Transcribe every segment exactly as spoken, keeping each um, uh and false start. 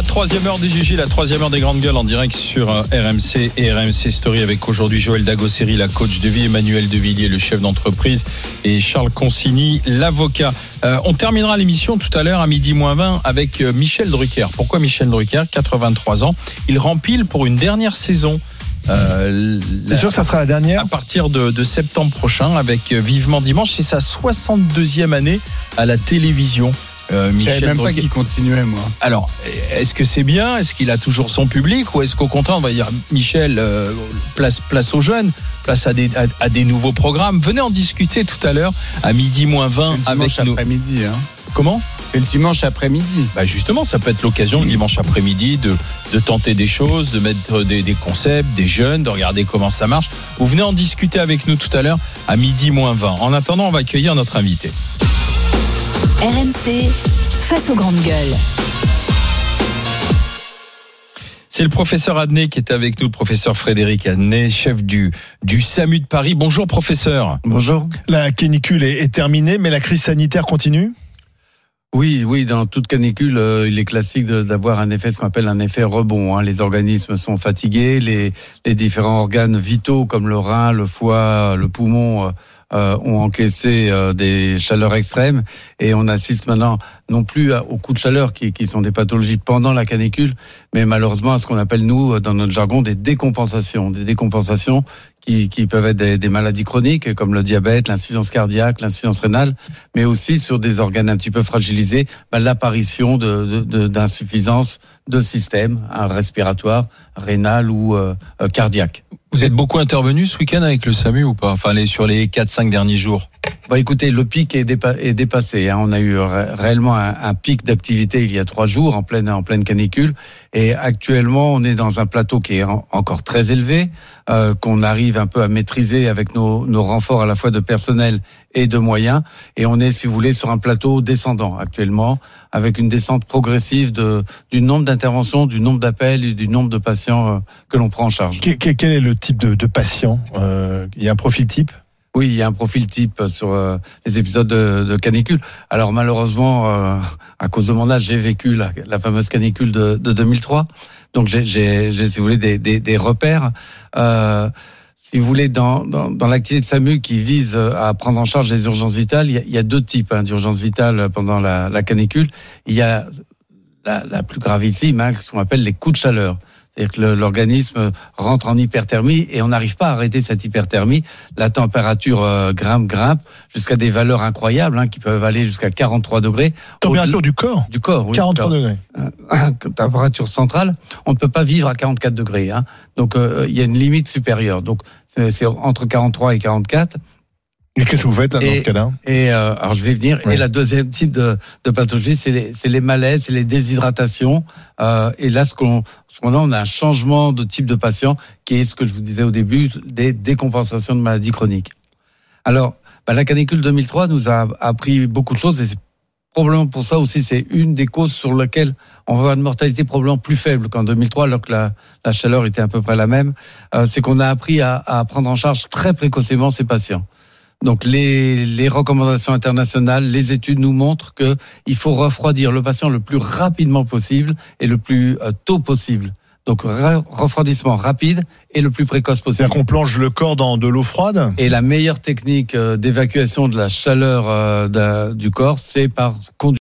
Troisième heure des G G, la troisième heure des grandes gueules en direct sur R M C et R M C Story avec aujourd'hui Joël Dagosseri, la coach de vie, Emmanuel Devilliers, le chef d'entreprise et Charles Consigny, l'avocat. Euh, on terminera l'émission tout à l'heure à midi moins vingt avec Michel Drucker. Pourquoi Michel Drucker ? quatre-vingt-trois ans. Il rempile pour une dernière saison. Euh, C'est sûr que ça sera la dernière. À partir de, de septembre prochain avec Vivement Dimanche. C'est sa soixante-deuxième année à la télévision. Euh, Michel Je savais même Drucker. pas qu'il continuait, moi. Alors, est-ce que c'est bien ? Est-ce qu'il a toujours son public ? Ou est-ce qu'au contraire, on va dire, Michel, euh, place, place aux jeunes, place à des, à, à des nouveaux programmes ? Venez en discuter tout à l'heure à midi moins vingt Le avec dimanche nous. après-midi. Hein. Comment ? C'est le dimanche après-midi. Bah justement, ça peut être l'occasion le dimanche après-midi de, de tenter des choses, de mettre des, des concepts, des jeunes, de regarder comment ça marche. Vous venez en discuter avec nous tout à l'heure à midi moins vingt. En attendant, on va accueillir notre invité. R M C, face aux grandes gueules. C'est le professeur Adnet qui est avec nous, le professeur Frédéric Adnet, chef du, du SAMU de Paris. Bonjour professeur. Bonjour. La canicule est, est terminée, mais la crise sanitaire continue ? Oui, oui, dans toute canicule, euh, il est classique de, d'avoir un effet, ce qu'on appelle un effet rebond. Hein. Les organismes sont fatigués, les, les différents organes vitaux comme le rein, le foie, le poumon euh, euh, ont encaissé euh, des chaleurs extrêmes et on assiste maintenant non plus à, aux coups de chaleur qui, qui sont des pathologies pendant la canicule, mais malheureusement à ce qu'on appelle nous dans notre jargon des décompensations, des décompensations qui, qui peuvent être des, des maladies chroniques comme le diabète, l'insuffisance cardiaque, l'insuffisance rénale, mais aussi sur des organes un petit peu fragilisés, bah, l'apparition de, de, de, d'insuffisance de système hein, respiratoire, rénal ou euh, euh, cardiaque. Vous êtes beaucoup intervenu ce week-end avec le SAMU ou pas ? Enfin, les, sur les quatre cinq derniers jours. Bah écoutez, le pic est, dépa- est dépassé. Hein. On a eu ré- réellement un, un pic d'activité il y a trois jours en pleine en pleine canicule. Et actuellement, on est dans un plateau qui est en, encore très élevé, euh, qu'on arrive un peu à maîtriser avec nos, nos renforts à la fois de personnel et de moyens. Et on est, si vous voulez, sur un plateau descendant actuellement, avec une descente progressive de du nombre d'interventions, du nombre d'appels et du nombre de patients euh, que l'on prend en charge. Quel, quel est le type de, de patient ? euh, Il y a un profil type ? Oui, il y a un profil type sur euh, les épisodes de, de canicule. Alors malheureusement, euh, à cause de mon âge, j'ai vécu la, la fameuse canicule de, de deux mille trois. Donc j'ai, j'ai, j'ai si vous voulez, des, des, des repères. Euh, si vous voulez, dans, dans, dans l'activité de SAMU qui vise à prendre en charge les urgences vitales, il y a, il y a deux types hein, d'urgences vitales pendant la, la canicule. Il y a la, la plus gravissime, hein, ce qu'on appelle les coups de chaleur. C'est-à-dire que le, l'organisme rentre en hyperthermie et on n'arrive pas à arrêter cette hyperthermie. La température euh, grimpe, grimpe jusqu'à des valeurs incroyables hein, qui peuvent aller jusqu'à quarante-trois degrés. Température Au- du corps ? Du corps, oui. quarante-trois degrés. Euh, température centrale, on ne peut pas vivre à quarante-quatre degrés. Hein. Donc euh, il y a une limite supérieure. Donc c'est, c'est entre quarante-trois et quarante-quatre. Et qu'est-ce que vous faites là, dans Et- ce cas-là ? Et euh, alors je vais venir. Oui. Et la deuxième type de, de pathologie, c'est les, c'est les malaises, c'est les déshydratations. Euh, et là, ce qu'on, ce qu'on a, on a un changement de type de patient qui est ce que je vous disais au début, des décompensations de maladies chroniques. Alors, bah, la canicule deux mille trois nous a appris beaucoup de choses et c'est probablement pour ça aussi, c'est une des causes sur lesquelles on va avoir une mortalité probablement plus faible qu'en deux mille trois, alors que la, la chaleur était à peu près la même. Euh, c'est qu'on a appris à, à prendre en charge très précocement ces patients. Donc les, les recommandations internationales, les études nous montrent que il faut refroidir le patient le plus rapidement possible et le plus euh, tôt possible. Donc re- refroidissement rapide et le plus précoce possible. C'est-à-dire qu'on plonge le corps dans de l'eau froide ? Et la meilleure technique euh, d'évacuation de la chaleur euh, d'un- du corps, c'est par conduire.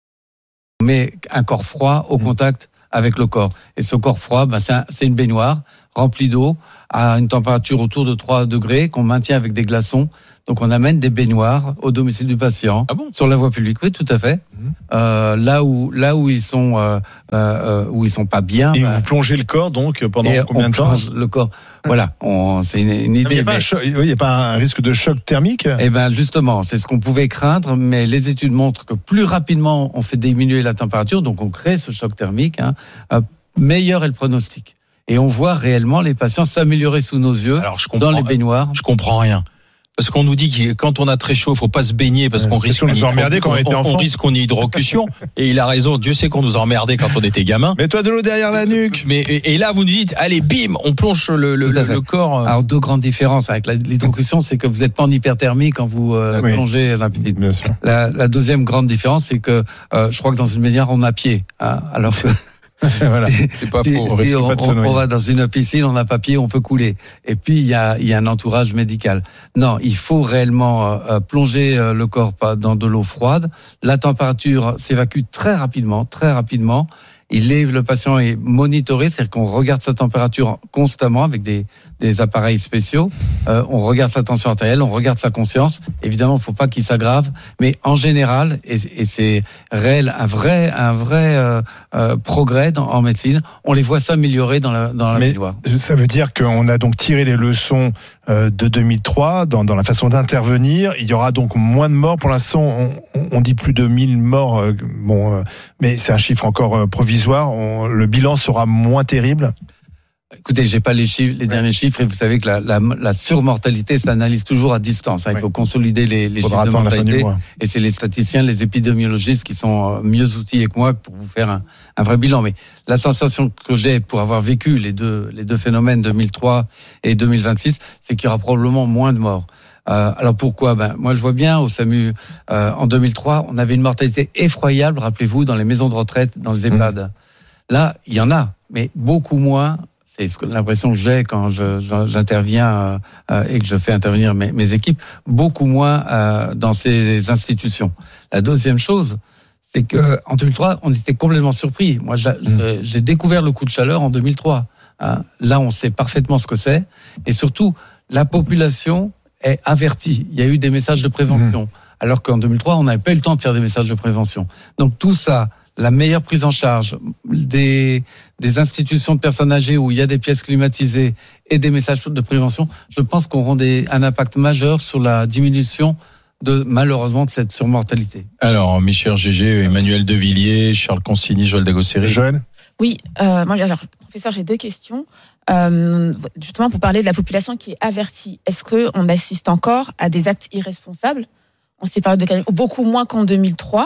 On met un corps froid au contact avec le corps. Et ce corps froid, ben, c'est, un- c'est une baignoire remplie d'eau à une température autour de trois degrés qu'on maintient avec des glaçons. Donc on amène des baignoires au domicile du patient, Ah bon ? sur la voie publique, oui, tout à fait. Mhm. Euh, là où là où ils sont euh, euh, où ils sont pas bien. Et bah, vous plongez le corps donc pendant et combien on de temps ? plonge le corps. Voilà, on, c'est une, une Il n'y idée. a, pas un mais- choc- il y a pas un risque de choc thermique ? Eh ben justement, c'est ce qu'on pouvait craindre, mais les études montrent que plus rapidement on fait diminuer la température, donc on crée ce choc thermique, hein, euh, meilleur est le pronostic. Et on voit réellement les patients s'améliorer sous nos yeux Alors je comprends. dans les baignoires. Je comprends rien. Parce qu'on nous dit que quand on a très chaud, il faut pas se baigner parce Ouais, qu'on parce risque qu'on nous une a emmerdés quand on était enfant. on risque qu'on ait hydrocution. Et il a raison. Dieu sait qu'on nous a emmerdés quand on était gamin. Mets-toi de l'eau derrière la nuque. Mais et, et là vous nous dites allez bim, on plonge le, le, Tout à le, fait. le corps. Alors deux grandes différences avec la- l'hydrocution, c'est que vous n'êtes pas en hyperthermie quand vous euh, Oui. plongez dans la piscine. Bien sûr. La, la deuxième grande différence, c'est que euh, je crois que dans une baignoire on a pied, hein, alors que Voilà. C'est pas Si- faux. on si risque on, pas de se on- noyer. on va dans une piscine, on a papier, on peut couler. Et puis il y a, il y a un entourage médical. Non, il faut réellement euh, plonger euh, le corps pas dans de l'eau froide. La température s'évacue très rapidement, très rapidement. Il est, le patient est monitoré, c'est-à-dire qu'on regarde sa température constamment avec des, des appareils spéciaux. Euh, on regarde sa tension artérielle, on regarde sa conscience. Évidemment, il ne faut pas qu'il s'aggrave, mais en général, et, et c'est réel, un vrai, un vrai euh, euh, progrès dans, en médecine. On les voit s'améliorer dans la dans la Mais baignoire. ça veut dire qu'on a donc tiré les leçons euh, de deux mille trois dans, dans la façon d'intervenir. Il y aura donc moins de morts. Pour l'instant, on, on dit plus de mille morts. euh, Bon, euh, mais c'est un chiffre encore euh, provisoire. On- le bilan sera moins terrible. Écoutez, j'ai pas les chiffres, les Ouais. derniers chiffres, et vous savez que la, la, la surmortalité s'analyse toujours à distance. Hein. Il Ouais. faut consolider les, les Il chiffres faudra de attendre la fin du mortalité. mois. Et c'est les statisticiens, les épidémiologistes qui sont euh, mieux outillés que moi pour vous faire un, un vrai bilan. Mais la sensation que j'ai pour avoir vécu les deux, les deux phénomènes deux mille trois et deux mille vingt-six, c'est qu'il y aura probablement moins de morts. Euh, alors pourquoi? Ben moi je vois bien au SAMU euh, en deux mille trois, on avait une mortalité effroyable. Rappelez-vous, dans les maisons de retraite, dans les EHPAD. Mmh. Là, il y en a, mais beaucoup moins. C'est l'impression que j'ai quand je, je, j'interviens euh, et que je fais intervenir mes, mes équipes, beaucoup moins euh, dans ces institutions. La deuxième chose, c'est que en deux mille trois, on était complètement surpris. Moi, j'ai, mmh. j'ai découvert le coup de chaleur en deux mille trois. Hein. Là, on sait parfaitement ce que c'est, et surtout, la population est avertie. Il y a eu des messages de prévention, mmh. alors qu'en deux mille trois, on n'avait pas eu le temps de faire des messages de prévention. Donc tout ça, la meilleure prise en charge des, des institutions de personnes âgées où il y a des pièces climatisées et des messages de prévention, je pense qu'on aura des, un impact majeur sur la diminution de, malheureusement, de cette surmortalité. Alors, mes chers G G, Emmanuel Devilliers, Charles Consigny, Joël Dagossery. Joël ? Oui, euh, moi, alors, professeur, j'ai deux questions. Euh, justement, pour parler de la population qui est avertie, est-ce qu'on assiste encore à des actes irresponsables en ces périodes de calme, beaucoup moins qu'en deux mille trois?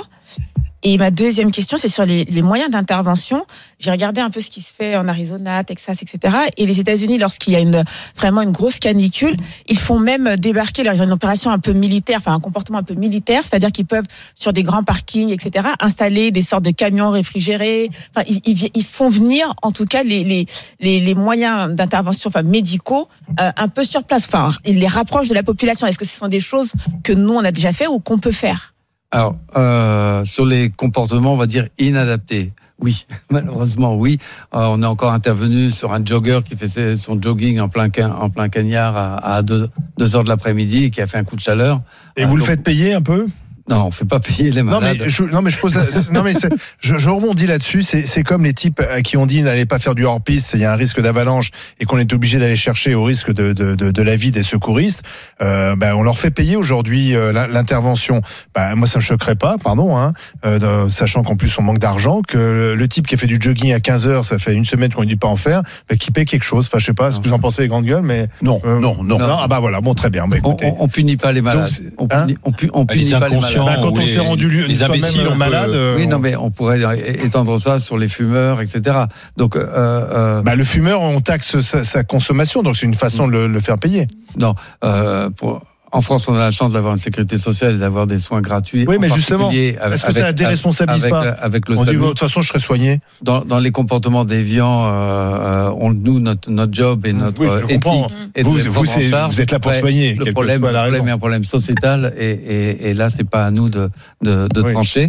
Et ma deuxième question, c'est sur les, les moyens d'intervention. J'ai regardé un peu ce qui se fait en Arizona, Texas, et cetera. Et les États-Unis, lorsqu'il y a une, vraiment une grosse canicule, ils font même débarquer, ils ont une opération un peu militaire, enfin un comportement un peu militaire, c'est-à-dire qu'ils peuvent, sur des grands parkings, et cetera, installer des sortes de camions réfrigérés. Enfin, ils, ils, ils font venir, en tout cas, les, les, les, les moyens d'intervention, enfin médicaux, euh, un peu sur place. Enfin, ils les rapprochent de la population. Est-ce que ce sont des choses que nous, on a déjà fait ou qu'on peut faire? Alors, euh, sur les comportements, on va dire inadaptés, oui, malheureusement, oui. Euh, on est encore intervenu sur un jogger qui fait son jogging en plein, en plein cagnard à, à deux, deux heures de l'après-midi et qui a fait un coup de chaleur. Et euh, vous donc, le faites payer un peu ? Non, on fait pas payer les Non malades. mais je, non mais je pose, non mais c'est, je, je rebondis là-dessus. C'est, c'est comme les types à qui on dit n'allez pas faire du hors-piste, il y a un risque d'avalanche et qu'on est obligé d'aller chercher au risque de de de, de la vie des secouristes. Euh, ben on leur fait payer aujourd'hui euh, l'intervention. Ben moi ça me choquerait pas, pardon, hein, euh, de, sachant qu'en plus on manque d'argent, que le, le type qui a fait du jogging à quinze heures, ça fait une semaine qu'on lui dit pas en faire, ben qui paye quelque chose. Enfin je sais pas ce que vous en pensez les grandes gueules, mais non euh, non non. non ah bah voilà bon très bien. Ben, écoutez, on, on, on punit pas les malades. Donc, on punit, hein on, pu, on punit les pas les malades. Ben, quand on s'est rendu les imbéciles en malade. Euh, oui, non, mais on pourrait étendre ça sur les fumeurs, et cetera. Donc, euh, euh, bah, le fumeur, on taxe sa, sa consommation, donc c'est une façon de le, le faire payer. Non, euh, pour. En France, on a la chance d'avoir une sécurité sociale et d'avoir des soins gratuits. Oui, mais justement, est-ce que avec, ça la déresponsabilise avec, pas avec le on dit, SAMU. de toute façon, je serai soigné. Dans, dans les comportements déviants, euh, on, nous, notre, notre job et notre oui, je éthique est de vous, vous, vous, vous êtes là pour soigner. Le problème, le problème est un problème sociétal et, et, et là, c'est pas à nous de, de, de oui. trancher.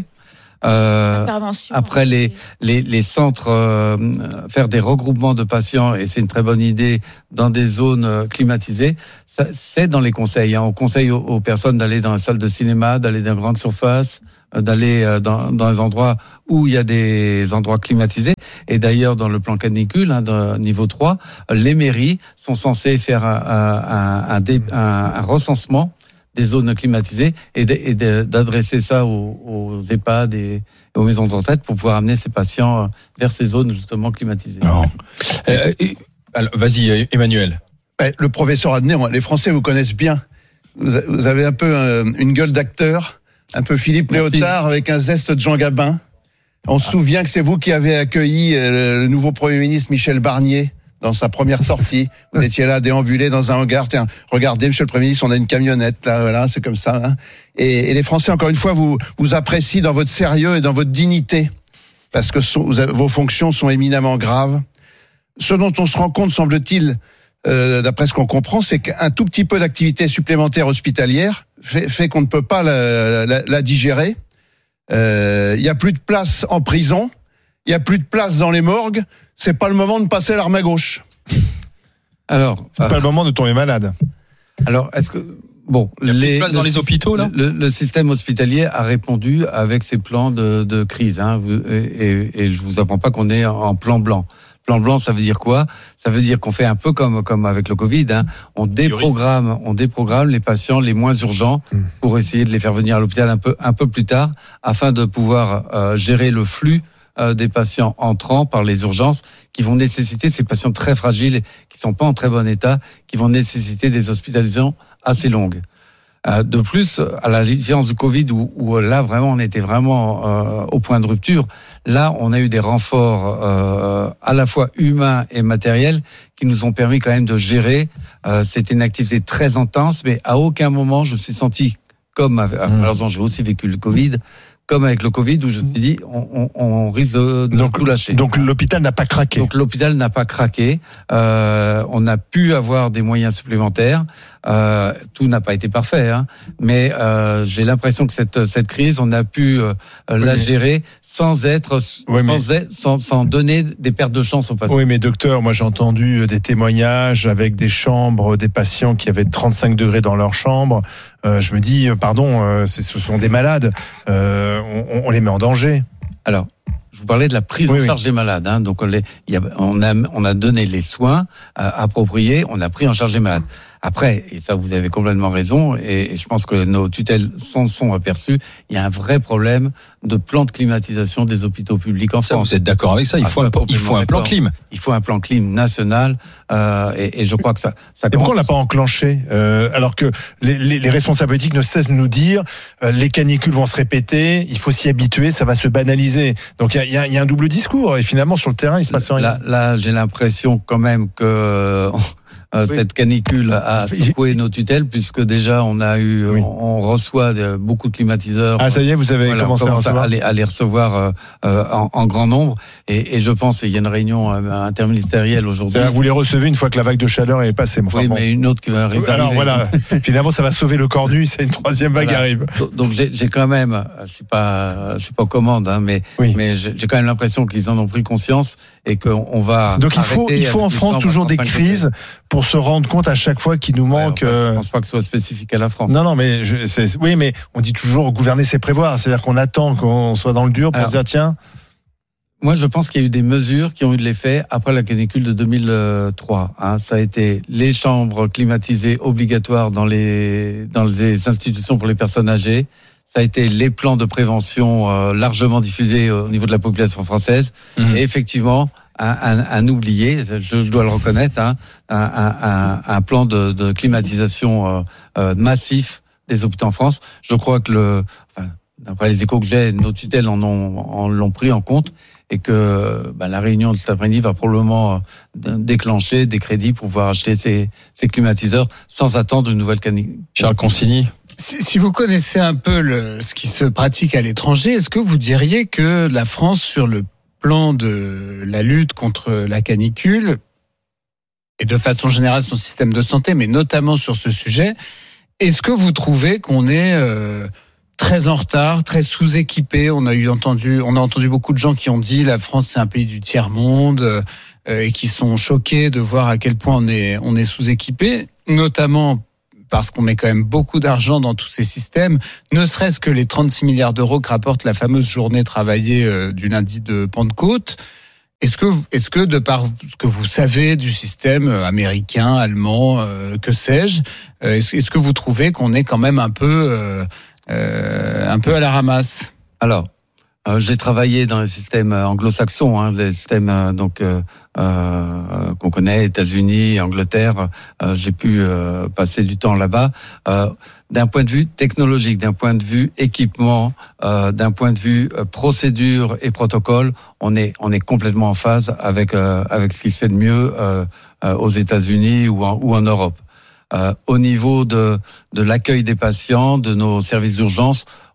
Euh, après les, les, les centres, euh, faire des regroupements de patients, et c'est une très bonne idée, dans des zones climatisées, ça, c'est dans les conseils. Hein. On conseille aux, aux personnes d'aller dans la salle de cinéma, d'aller dans une grande surface, d'aller dans, dans les endroits où il y a des endroits climatisés. Et d'ailleurs, dans le plan canicule, hein, de niveau trois, les mairies sont censées faire un, un, un, un, un recensement des zones climatisées et, de, et de, d'adresser ça aux, aux EHPAD et aux maisons de retraite pour pouvoir amener ces patients vers ces zones justement climatisées. Non. Euh, alors, vas-y, Emmanuel. Le professeur Adnet, les Français vous connaissent bien. Vous avez un peu euh, une gueule d'acteur, un peu Philippe Merci. Léotard avec un zeste de Jean Gabin. On se ah. souvient que c'est vous qui avez accueilli le nouveau Premier ministre Michel Barnier dans sa première sortie. Vous étiez là, déambulé dans un hangar. Tiens, regardez, monsieur le Premier ministre, on a une camionnette, là, voilà, c'est comme ça. Hein. Et, et les Français, encore une fois, vous, vous apprécient dans votre sérieux et dans votre dignité. parce que sont, vous avez, vos fonctions sont éminemment graves. Ce dont on se rend compte, semble-t-il, euh, d'après ce qu'on comprend, c'est qu'un tout petit peu d'activité supplémentaire hospitalière fait, fait qu'on ne peut pas la, la, la digérer. Il euh, y a plus de place en prison, il y a plus de place dans les morgues. C'est pas le moment de passer l'arme à gauche. Alors, c'est euh, pas le moment de tomber malade. Alors, est-ce que bon, il y a les, plus de place dans les hôpitaux là. Le, le système hospitalier a répondu avec ses plans de, de crise, hein, et, et, et je vous apprends pas qu'on est en plan blanc. Plan blanc, ça veut dire quoi? Ça veut dire qu'on fait un peu comme comme avec le Covid, hein. On déprogramme, on déprogramme les patients les moins urgents pour essayer de les faire venir à l'hôpital un peu un peu plus tard, afin de pouvoir euh, gérer le flux euh, des patients entrant par les urgences, qui vont nécessiter ces patients très fragiles, qui sont pas en très bon état, qui vont nécessiter des hospitalisations assez longues. De plus, à la différence du Covid, où, où là vraiment on était vraiment euh, au point de rupture, là on a eu des renforts euh, à la fois humains et matériels qui nous ont permis quand même de gérer. Euh, c'était une activité très intense, mais à aucun moment je me suis senti comme, mmh. malheureusement j'ai aussi vécu le Covid, comme avec le Covid, où je me suis dit, on, on, on risque de, de donc, tout lâcher. Donc l'hôpital n'a pas craqué. Donc l'hôpital n'a pas craqué. Euh, on a pu avoir des moyens supplémentaires. Euh, tout n'a pas été parfait, hein, mais euh, j'ai l'impression que cette cette crise, on a pu euh, oui, la mais... gérer sans être, oui, mais... sans, être sans, sans donner des pertes de chance aux patients. Oui, mais docteur, moi j'ai entendu des témoignages avec des chambres, des patients qui avaient trente-cinq degrés dans leur chambre. Euh, je me dis, pardon, euh, ce sont des malades. Euh, on, on les met en danger. Alors. Je vous parlais de la prise oui, en charge oui. des malades, hein. Donc on, les, y a, on a on a donné les soins euh, appropriés, on a pris en charge les malades. Après, et ça vous avez complètement raison, et, et je pense que nos tutelles s'en sont aperçues, il y a un vrai problème de plan de climatisation des hôpitaux publics en France. Vous êtes d'accord avec ça? Il faut, ah, un, il faut un plan clim. Il faut un plan clim national, euh, et, et je crois que ça. ça et pourquoi on l'a pas enclenché euh, alors que les, les, les responsables politiques ne cessent de nous dire euh, les canicules vont se répéter, il faut s'y habituer, ça va se banaliser. Donc il y a, y, a, y a un double discours et finalement sur le terrain il se passe rien. Là, là j'ai l'impression quand même que. Euh, oui. Cette canicule a secoué nos tutelles, puisque déjà on a eu, oui. on, on reçoit de, beaucoup de climatiseurs. Ah ça y est, vous avez voilà, commencé à, recevoir. à, les, à les recevoir euh, en, en grand nombre. Et, et je pense, il y a une réunion euh, interministérielle aujourd'hui. Vous les recevez une fois que la vague de chaleur est passée. Enfin, oui, bon. mais une autre qui va arriver. Alors voilà, finalement ça va sauver le cornu, c'est une troisième vague voilà. qui arrive. Donc j'ai, j'ai quand même, je suis pas, je suis pas aux commandes, hein, mais, oui. mais j'ai, j'ai quand même l'impression qu'ils en ont pris conscience et qu'on on va. Donc il faut, il faut en France toujours des crises pour se rendre compte à chaque fois qu'il nous manque. Ouais, enfin, je pense pas que ce soit spécifique à la France. Non, non, mais je, c'est, oui, mais on dit toujours gouverner, c'est prévoir. C'est-à-dire qu'on attend qu'on soit dans le dur pour Alors, se dire tiens. Moi, je pense qu'il y a eu des mesures qui ont eu de l'effet après la canicule de deux mille trois. Hein. Ça a été les chambres climatisées obligatoires dans les dans les institutions pour les personnes âgées. Ça a été les plans de prévention euh, largement diffusés au niveau de la population française. Mmh. Et effectivement. Un, un, un oublié, je, je dois le reconnaître, hein, un, un, un plan de, de climatisation euh, euh, massif des hôpitaux en France. Je crois que le, enfin, d'après les échos que j'ai, nos tutelles en ont, en l'ont pris en compte et que bah, la réunion de cet après-midi va probablement déclencher des crédits pour pouvoir acheter ces, ces climatiseurs sans attendre une nouvelle canicule. Charles Consigny. Si, si vous connaissez un peu le, ce qui se pratique à l'étranger, est-ce que vous diriez que la France, sur le plan de la lutte contre la canicule et de façon générale son système de santé, mais notamment sur ce sujet, est-ce que vous trouvez qu'on est euh, très en retard, très sous-équipé? On a eu entendu, on a entendu beaucoup de gens qui ont dit la France c'est un pays du tiers-monde euh, et qui sont choqués de voir à quel point on est on est sous-équipé, notamment parce qu'on met quand même beaucoup d'argent dans tous ces systèmes, ne serait-ce que les trente-six milliards d'euros que rapporte la fameuse journée travaillée euh, du lundi de Pentecôte. Est-ce que, est-ce que de par ce que vous savez du système américain, allemand, euh, que sais-je, euh, est-ce, est-ce que vous trouvez qu'on est quand même un peu, euh, euh, un peu à la ramasse? Alors, euh, j'ai travaillé dans les systèmes anglo-saxons, hein, les systèmes euh, donc euh, euh, qu'on connaît, États-Unis, Angleterre. Euh, j'ai pu euh, passer du temps là-bas. Euh, d'un point de vue technologique, d'un point de vue équipement, euh, d'un point de vue euh, procédure et protocole, on est on est complètement en phase avec euh, avec ce qui se fait de mieux euh, euh, aux États-Unis ou en, ou en Europe. Euh, au niveau de de l'accueil des patients, de nos services d'urgence,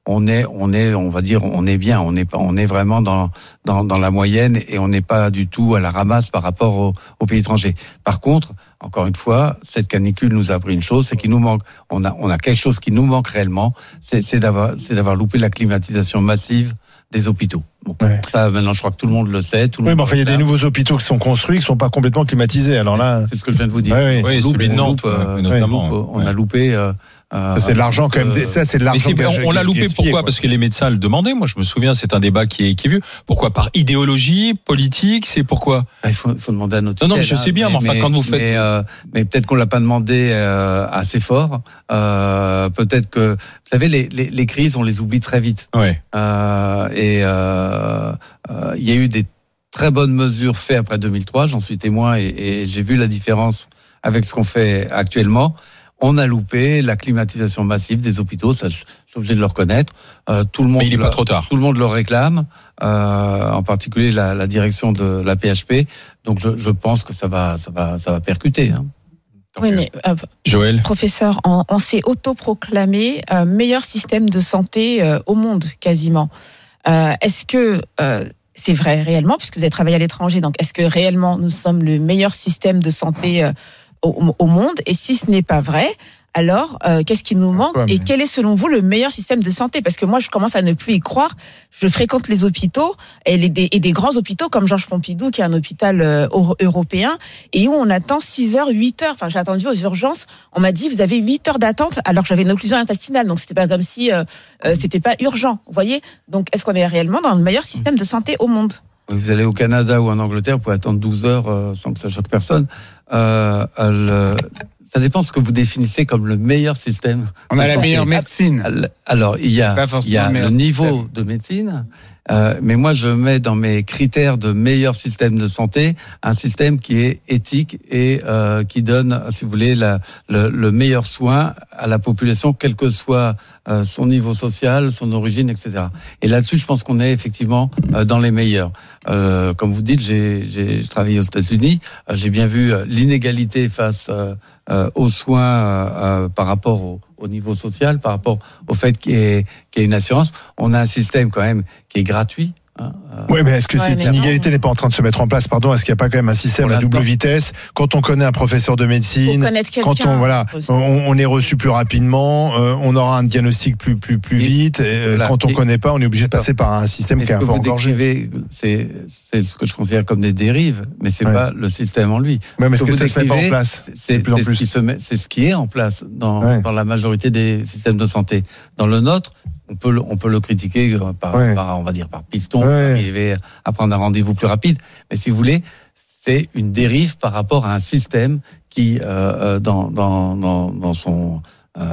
on est, on est, on va dire, on est bien, on est pas, on est vraiment dans, dans, dans la moyenne et on n'est pas du tout à la ramasse par rapport aux, aux pays étrangers. Par contre, encore une fois, cette canicule nous a appris une chose, c'est qu'il nous manque, on a, on a quelque chose qui nous manque réellement, c'est, c'est d'avoir, c'est d'avoir loupé la climatisation massive des hôpitaux. Bon, ouais. Ça, maintenant, je crois que tout le monde le sait. Tout le oui, monde mais enfin, il y a des nouveaux hôpitaux qui sont construits, qui sont pas complètement climatisés. Alors là, c'est ce que je viens de vous dire. Oui, oui, celui de Nantes, euh, notamment. On, loupe, on ouais. a loupé. Euh, ça c'est de l'argent quand même. Ça c'est de l'argent. Mais c'est, on, on l'a loupé gaspillé, pourquoi ? quoi. Parce que les médecins le demandaient. Moi, je me souviens, c'est un débat qui est, qui est vieux. Pourquoi ? Par idéologie politique, c'est pourquoi ? Ah, il faut, il faut demander à notre. Non, non, mais je hein, sais bien. Mais, mais enfin, mais, quand vous faites, mais, euh, mais peut-être qu'on l'a pas demandé euh, assez fort. Euh, peut-être que, vous savez, les, les, les crises, on les oublie très vite. ouais. Euh, et euh, euh, il y a eu des très bonnes mesures faites après deux mille trois. J'en suis témoin et, et j'ai vu la différence avec ce qu'on fait actuellement. On a loupé la climatisation massive des hôpitaux, ça, je suis obligé de le reconnaître. Euh, tout le monde, Mais il n'est le, pas trop tard. Tout le monde le réclame, euh, en particulier la, la direction de la P H P. Donc je, je pense que ça va, ça va, ça va percuter. Hein. Oui, mais euh, Joël, professeur, on, on s'est autoproclamé euh, meilleur système de santé euh, au monde, quasiment. Euh, est-ce que euh, c'est vrai réellement, puisque vous avez travaillé à l'étranger, donc est-ce que réellement nous sommes le meilleur système de santé euh, au, au monde ? Et si ce n'est pas vrai, alors euh, qu'est-ce qui nous manque ? Pourquoi, mais... Et quel est selon vous le meilleur système de santé ? Parce que moi, je commence à ne plus y croire. Je fréquente les hôpitaux et, les, des, et des grands hôpitaux comme Georges Pompidou, qui est un hôpital euh, européen, et où on attend six heures, huit heures. Enfin, j'ai attendu aux urgences. On m'a dit, vous avez huit heures d'attente, alors que j'avais une occlusion intestinale. Donc, c'était pas comme si euh, euh, c'était pas urgent. Vous voyez ? Donc, est-ce qu'on est réellement dans le meilleur système de santé au monde ? Vous allez au Canada ou en Angleterre, vous pouvez attendre douze heures euh, sans que ça choque personne. Euh, le, ça dépend de ce que vous définissez comme le meilleur système. On a la santé. meilleure médecine. Alors, il y a, Pas forcément il y a le le meilleur niveau système. de médecine, euh, mais moi, je mets dans mes critères de meilleur système de santé un système qui est éthique et euh, qui donne, si vous voulez, la, le, le meilleur soin à la population, quel que soit euh, son niveau social, son origine, et cetera. Et là-dessus, je pense qu'on est effectivement euh, dans les meilleurs. Euh, comme vous dites, j'ai, j'ai travaillé aux États-Unis, euh, j'ai bien vu euh, l'inégalité face euh, euh, aux soins euh, euh, par rapport au, au niveau social, par rapport au fait qu'il y ait, qu'il y ait une assurance. On a un système quand même qui est gratuit. Hein, euh, Oui, mais est-ce que Ouais, cette mais inégalité non. n'est pas en train de se mettre en place ? Pardon, est-ce qu'il n'y a pas quand même un système Pour à double l'instant. vitesse ? Quand on connaît un professeur de Pour médecine, connaître quelqu'un. quand on voilà, on, on est reçu plus rapidement, euh, on aura un diagnostic plus plus plus Et- vite. Et, euh, voilà. quand on Et- connaît pas, on est obligé de D'accord. passer par un système Mais qui est ce un que peu vous engorgé. décrivez, c'est, c'est ce que je considère comme des dérives, mais c'est Ouais. pas le système en lui. Même est-ce Ce que vous ça se met pas en décrivez, place C'est, de plus en c'est ce plus. qui se met, c'est ce qui est en place dans, Ouais. dans la majorité des systèmes de santé. Dans le nôtre, on peut le, on peut le critiquer par, Ouais. par, on va dire, par piston, Ouais. pour arriver à prendre un rendez-vous plus rapide. Mais si vous voulez, c'est une dérive par rapport à un système qui, euh, euh, dans, dans, dans, dans son, euh,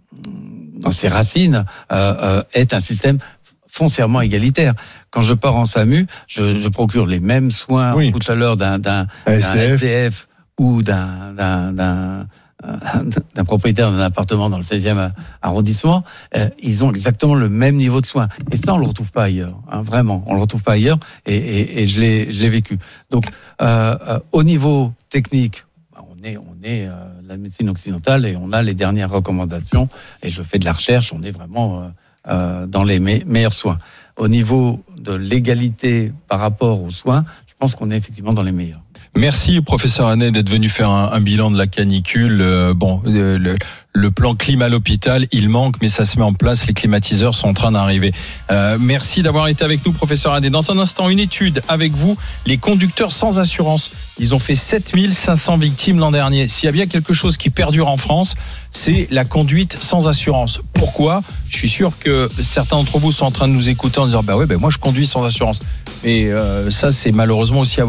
dans ses racines, euh, euh, est un système foncièrement égalitaire. Quand je pars en SAMU, je, je procure les mêmes soins Oui. en coup de chaleur d'un, d'un, Un d'un S D F. S D F ou d'un, d'un, d'un, euh, d'un propriétaire d'un appartement dans le seizième arrondissement, euh, ils ont exactement le même niveau de soins. Et ça, on le retrouve pas ailleurs, hein, vraiment. On le retrouve pas ailleurs, et, et, et je l'ai, je l'ai vécu. Donc, euh, euh, au niveau technique, on est, on est euh, la médecine occidentale et on a les dernières recommandations. Et je fais de la recherche, on est vraiment euh, euh, dans les me- meilleurs soins. Au niveau de l'égalité par rapport aux soins, je pense qu'on est effectivement dans les meilleurs. merci professeur Hannet d'être venu faire un, un bilan de la canicule. Euh, bon, euh, le, le plan climat à l'hôpital, il manque, mais ça se met en place. Les climatiseurs sont en train d'arriver. Euh, merci d'avoir été avec nous, professeur Hannet. Dans un instant, une étude avec vous, les conducteurs sans assurance. Ils ont fait sept mille cinq cents victimes l'an dernier. S'il y a bien quelque chose qui perdure en France, c'est la conduite sans assurance. Pourquoi ? Je suis sûr que certains d'entre vous sont en train de nous écouter en disant bah ouais, bah moi je conduis sans assurance. Mais euh, ça, c'est malheureusement aussi à